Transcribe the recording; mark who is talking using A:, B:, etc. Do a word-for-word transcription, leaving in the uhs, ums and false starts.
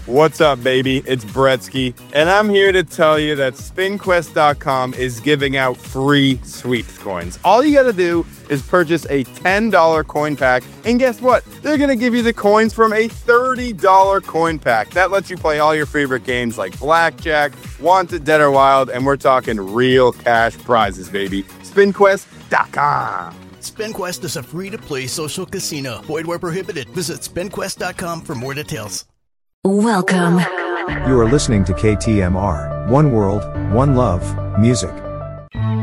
A: What's up, baby? It's Bretsky, and I'm here to tell you that spin quest dot com is giving out free sweeps coins. All you gotta do is purchase a ten dollar coin pack, and guess what? They're gonna give you the coins from a thirty dollar coin pack. That lets you play all your favorite games like Blackjack, Wanted, Dead or Wild, and we're talking real cash prizes, baby. spin quest dot com.
B: SpinQuest is a free-to-play social casino. Void where prohibited. Visit spin quest dot com for more details.
C: Welcome.
D: You are listening to K T M R, One World, One Love, Music.